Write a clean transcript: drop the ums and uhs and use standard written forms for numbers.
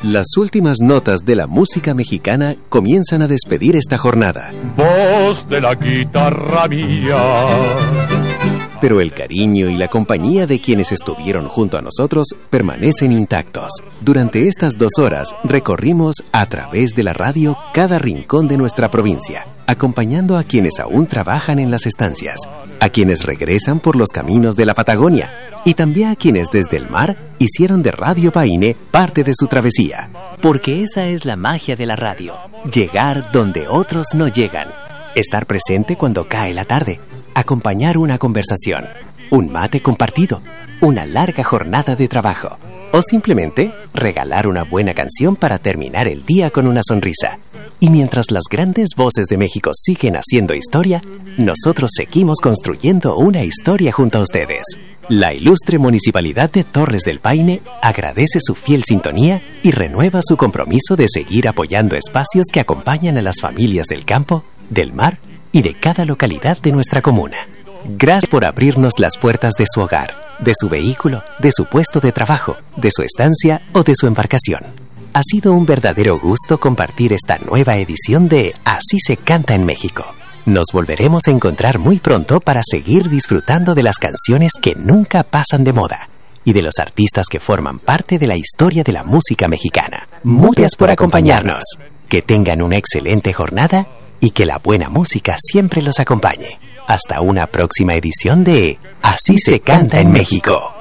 Las últimas notas de la música mexicana comienzan a despedir esta jornada. Voz de la guitarra mía. Pero el cariño y la compañía de quienes estuvieron junto a nosotros permanecen intactos. Durante estas 2 horas recorrimos a través de la radio cada rincón de nuestra provincia, acompañando a quienes aún trabajan en las estancias, a quienes regresan por los caminos de la Patagonia y también a quienes desde el mar hicieron de Radio Paine parte de su travesía. Porque esa es la magia de la radio, llegar donde otros no llegan, estar presente cuando cae la tarde, acompañar una conversación, un mate compartido, una larga jornada de trabajo o simplemente regalar una buena canción para terminar el día con una sonrisa. Y mientras las grandes voces de México siguen haciendo historia, nosotros seguimos construyendo una historia junto a ustedes. La ilustre Municipalidad de Torres del Paine agradece su fiel sintonía y renueva su compromiso de seguir apoyando espacios que acompañan a las familias del campo, del mar y de cada localidad de nuestra comuna. Gracias por abrirnos las puertas de su hogar, de su vehículo, de su puesto de trabajo, de su estancia o de su embarcación. Ha sido un verdadero gusto compartir esta nueva edición de Así se canta en México. Nos volveremos a encontrar muy pronto para seguir disfrutando de las canciones que nunca pasan de moda y de los artistas que forman parte de la historia de la música mexicana. Muchas por acompañarnos. Que tengan una excelente jornada y que la buena música siempre los acompañe. Hasta una próxima edición de Así se canta en México.